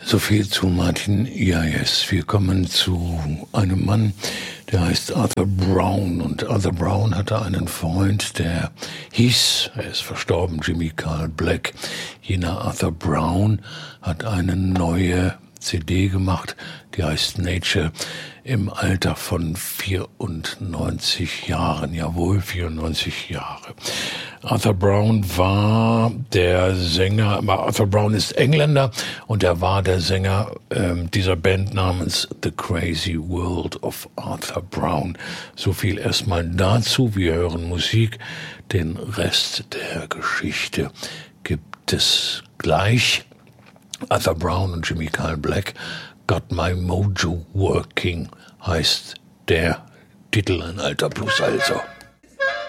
So viel zu Martin Iyaes. Wir kommen zu einem Mann, der heißt Arthur Brown. Und Arthur Brown hatte einen Freund, der hieß, er ist verstorben, Jimmy Carl Black. Jener Arthur Brown hat eine neue CD gemacht, die heißt Nature, im Alter von 94 Jahren. Jawohl, 94 Jahre. Arthur Brown war der Sänger, Arthur Brown ist Engländer und er war der Sänger dieser Band namens The Crazy World of Arthur Brown. So viel erstmal dazu. Wir hören Musik. Den Rest der Geschichte gibt es gleich. Arthur Brown und Jimmy Carl Black, Got My Mojo Working heißt der Titel, ein alter Blues also.